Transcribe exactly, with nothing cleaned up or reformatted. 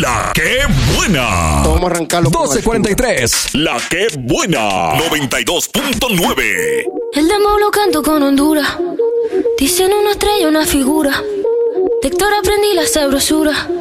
La que buena. Vamos a arrancarlo. doce cuarenta y tres. La que buena. noventa y dos punto nueve. El demo lo canto con Honduras. Dicen una estrella, una figura. De Héctor aprendí la sabrosura.